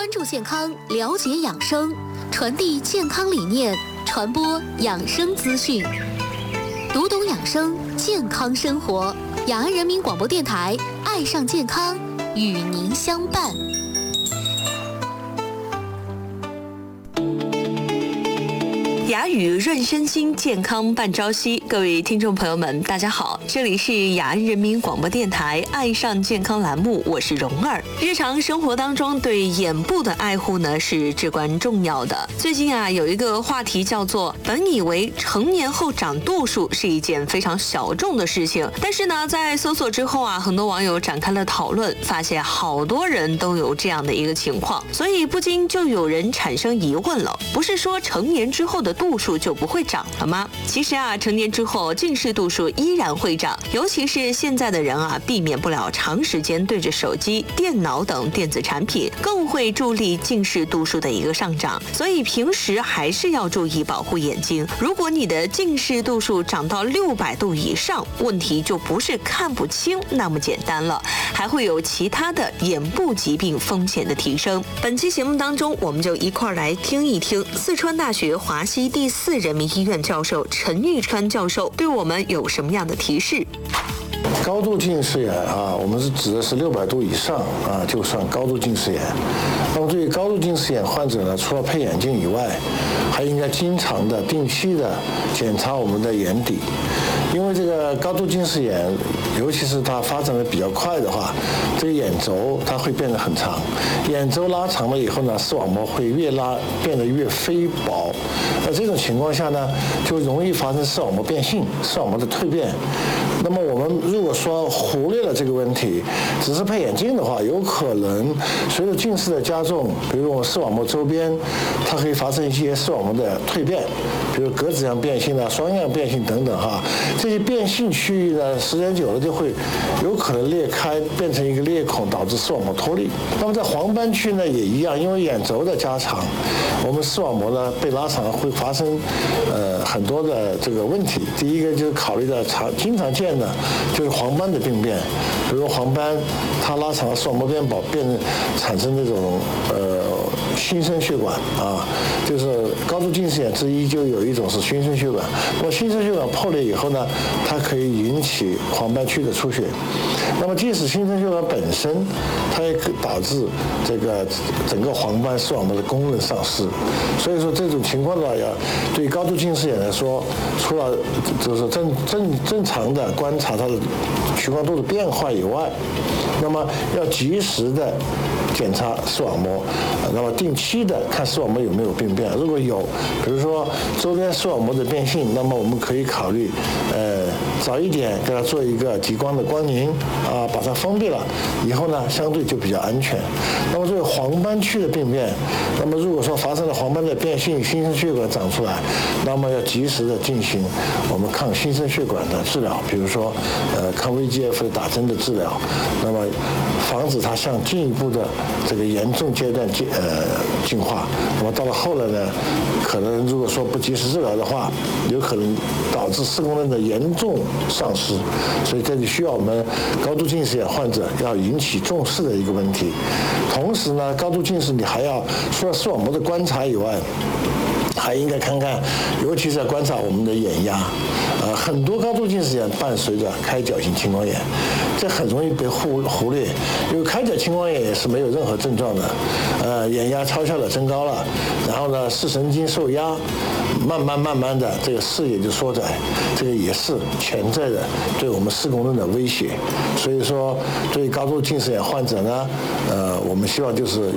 关注健康，了解养生，传递健康理念，传播养生资讯，读懂养生，健康生活。雅安人民广播电台，爱上健康，与您相伴。 雅语润身心，健康伴朝夕。各位听众朋友们，大家好，这里是雅安人民广播电台爱上健康栏目，我是蓉儿。日常生活当中对眼部的爱护呢是至关重要的。最近有一个话题叫做本以为成年后长度数是一件非常小众的事情，但是呢在搜索之后很多网友展开了讨论，发现好多人都有这样的一个情况，所以不禁就有人产生疑问了，不是说成年之后的度数就不会长了吗？其实成年之后近视度数依然会长，尤其是现在的人避免不了长时间对着手机、电脑等电子产品，更会助力近视度数的一个上涨。所以平时还是要注意保护眼睛。如果你的近视度数涨到600度以上，问题就不是看不清那么简单了，还会有其他的眼部疾病风险的提升。本期节目当中，我们就一块来听一听四川大学华西第4人民医院教授陈玉川教授对我们有什么样的提示。 高度近视眼我们是指的是600度以上就算高度近视眼。那么对于高度近视眼患者呢，除了配眼镜以外，还应该经常的、定期的检查我们的眼底。因为这个高度近视眼，尤其是它发展的比较快的话，这个眼轴它会变得很长，眼轴拉长了以后呢，视网膜会变得越飞薄。那这种情况下呢，就容易发生视网膜变性、视网膜的蜕变。那么我们如果说忽略了这个问题，只是配眼镜的话，有可能随着近视的加重，比如我们视网膜周边，它可以发生一些视网膜的蜕变，比如格子样变性双样变性等等这些变性区域呢，时间久了就会有可能裂开，变成一个裂孔，导致视网膜脱离。那么在黄斑区呢也一样，因为眼轴的加长，我们视网膜呢被拉长会发生很多的这个问题。第一个就是考虑到经常见的就是黄斑的病变，比如黄斑它拉长了视网膜变薄，产生那种新生血管就是高度近视眼之一，就有一种是新生血管。那么新生血管破裂以后呢，它可以引起黄斑区的出血。那么即使新生血管本身，它也可导致这个整个黄斑视网膜的功能丧失。所以说这种情况呢，对高度近视眼来说，除了就是正常的观察它的屈光度的变化以外，那么要及时的检查视网膜，那么定期的看视网膜有没有病变。如果有，比如说周边视网膜的变性，那么我们可以考虑早一点给它做一个极光的光凝把它封闭了以后呢，相对就比较安全。那么这个黄斑区的病变，那么如果说发生了黄斑的变性，新生血管长出来，那么要及时的进行我们抗新生血管的治疗，比如说抗 VEGF 的打针的治疗，那么防止它向进一步的这个严重阶段进化。那么到了后来呢，可能如果说不及时治疗的话，有可能导致视功能的严重丧失。所以这里需要我们高度近视眼患者要引起重视的一个问题。同时呢，高度近视你还要除了视网膜的观察以外，还应该看看，尤其是要观察我们的眼压。很多高度近视眼伴随着开角性青光眼，这很容易被忽略。因为开角青光眼也是没有任何症状的，眼压超效的增高了，然后呢视神经受压，慢慢的这个视野就缩窄，这个也是潜在的对我们视功能的威胁。所以说，对高度近视眼患者呢，我们希望就是